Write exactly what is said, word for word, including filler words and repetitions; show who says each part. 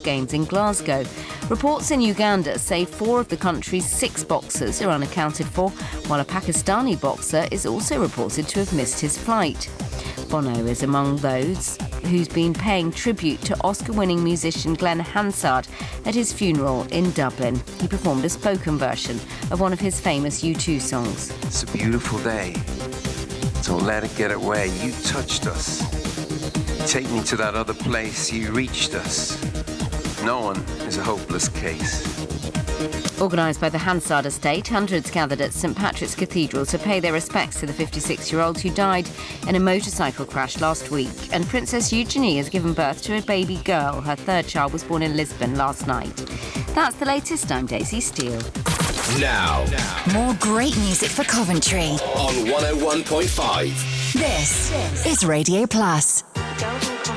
Speaker 1: Games in Glasgow. Reports in Uganda say four of the country's six boxers are unaccounted for, while a Pakistani boxer is also reported to have missed his flight. Bono is among those who's been paying tribute to Oscar-winning musician Glenn Hansard at his funeral in Dublin. He performed a spoken version of one of his famous U two songs.
Speaker 2: It's a beautiful day. Don't let it get away. You touched us. Take me to that other place. You reached us. No one is a hopeless case.
Speaker 1: Organised by the Hansard estate, hundreds gathered at St Patrick's Cathedral to pay their respects to the fifty-six-year-old who died in a motorcycle crash last week. And Princess Eugenie has given birth to a baby girl. Her third child was born in Lisbon last night. That's the latest. I'm Daisy Steele.
Speaker 3: Now,
Speaker 4: more great music for Coventry
Speaker 3: on one oh one point five.
Speaker 4: This is Radio Plus.
Speaker 5: Don't